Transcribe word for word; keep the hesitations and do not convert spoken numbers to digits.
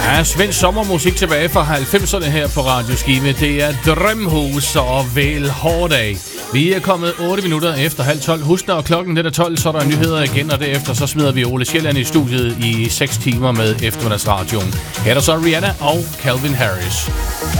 Ja, svensk sommermusik tilbage fra halvfemserne her på Radio Skive. Det er Drømhus og Vel Hårdag. Vi er kommet otte minutter efter halv tolv. Husk, når klokken lidt er tolv, så er der nyheder igen, og derefter så smider vi Ole Sjælland i studiet i seks timer med eftermiddagsradioen. Her er der så Rihanna og Calvin Harris.